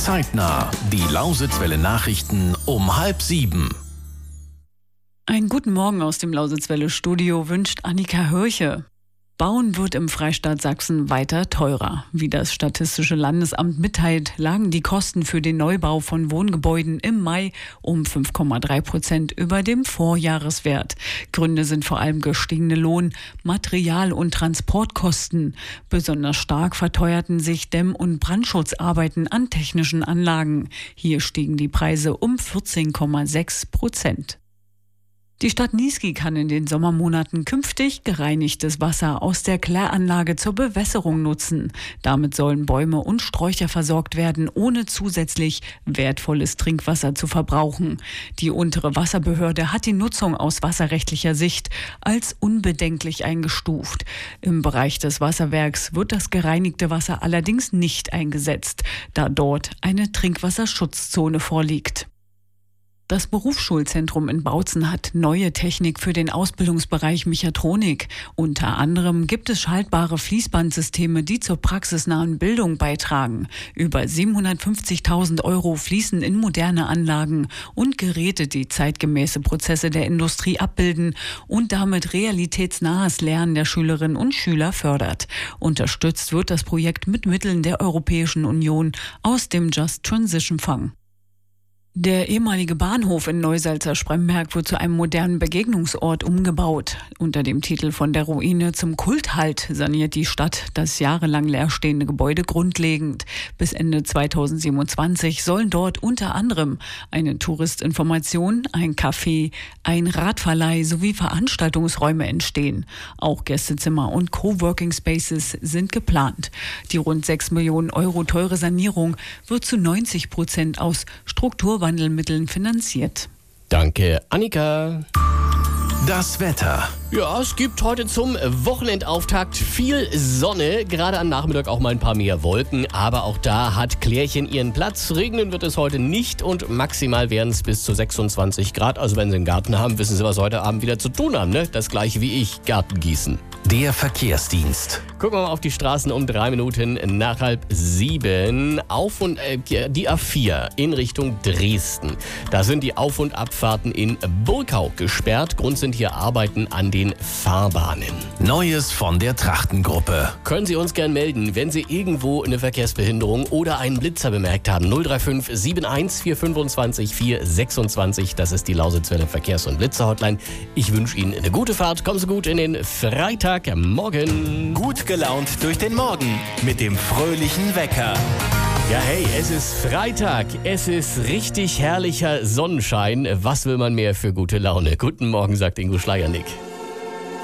Zeitnah. Die Lausitzwelle Nachrichten um 6:30. Einen guten Morgen aus dem Lausitzwelle-Studio wünscht Annika Hirche. Bauen wird im Freistaat Sachsen weiter teurer. Wie das Statistische Landesamt mitteilt, lagen die Kosten für den Neubau von Wohngebäuden im Mai um 5,3% über dem Vorjahreswert. Gründe sind vor allem gestiegene Lohn-, Material- und Transportkosten. Besonders stark verteuerten sich Dämm- und Brandschutzarbeiten an technischen Anlagen. Hier stiegen die Preise um 14,6%. Die Stadt Niesky kann in den Sommermonaten künftig gereinigtes Wasser aus der Kläranlage zur Bewässerung nutzen. Damit sollen Bäume und Sträucher versorgt werden, ohne zusätzlich wertvolles Trinkwasser zu verbrauchen. Die untere Wasserbehörde hat die Nutzung aus wasserrechtlicher Sicht als unbedenklich eingestuft. Im Bereich des Wasserwerks wird das gereinigte Wasser allerdings nicht eingesetzt, da dort eine Trinkwasserschutzzone vorliegt. Das Berufsschulzentrum in Bautzen hat neue Technik für den Ausbildungsbereich Mechatronik. Unter anderem gibt es schaltbare Fließbandsysteme, die zur praxisnahen Bildung beitragen. Über 750.000 € fließen in moderne Anlagen und Geräte, die zeitgemäße Prozesse der Industrie abbilden und damit realitätsnahes Lernen der Schülerinnen und Schüler fördert. Unterstützt wird das Projekt mit Mitteln der Europäischen Union aus dem Just Transition Fund. Der ehemalige Bahnhof in Neusalza-Spremberg wird zu einem modernen Begegnungsort umgebaut. Unter dem Titel Von der Ruine zum Kulthalt saniert die Stadt das jahrelang leerstehende Gebäude grundlegend. Bis Ende 2027 sollen dort unter anderem eine Touristinformation, ein Café, ein Radverleih sowie Veranstaltungsräume entstehen. Auch Gästezimmer und Coworking Spaces sind geplant. Die rund 6 Millionen € teure Sanierung wird zu 90% aus Strukturwandelmitteln finanziert. Danke, Annika. Das Wetter. Ja, es gibt heute zum Wochenendauftakt viel Sonne, gerade am Nachmittag auch mal ein paar mehr Wolken, aber auch da hat Klärchen ihren Platz. Regnen wird es heute nicht und maximal werden es bis zu 26 Grad. Also wenn Sie einen Garten haben, wissen Sie, was heute Abend wieder zu tun haben, ne? Das gleiche wie ich, Garten gießen. Der Verkehrsdienst. Gucken wir mal auf die Straßen um 3 Minuten nach 6:30. Die A4 in Richtung Dresden. Da sind die Auf- und Abfahrten in Burkau gesperrt. Grund sind hier Arbeiten an den Fahrbahnen. Neues von der Trachtengruppe. Können Sie uns gern melden, wenn Sie irgendwo eine Verkehrsbehinderung oder einen Blitzer bemerkt haben. 035 71 425 426. Das ist die Lausitzwelle Verkehrs- und Blitzer-Hotline. Ich wünsche Ihnen eine gute Fahrt. Kommen Sie gut in den Freitagmorgen. Gut gelaunt durch den Morgen mit dem fröhlichen Wecker. Ja, hey, es ist Freitag. Es ist richtig herrlicher Sonnenschein. Was will man mehr für gute Laune? Guten Morgen, sagt Ingo Schleiernick.